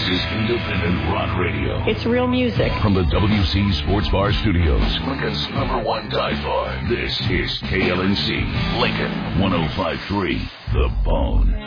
is independent rock radio. It's real music. From the WC Sports Bar Studios, Lincoln's #1 dive bar. This is KLNC, Lincoln 105.3, The Bone.